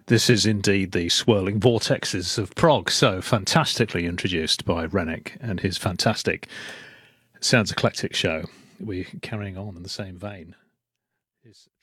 This is indeed the swirling vortexes of prog, so fantastically introduced by Rennick and his fantastic Sounds Eclectic show. We're carrying on in the same vein.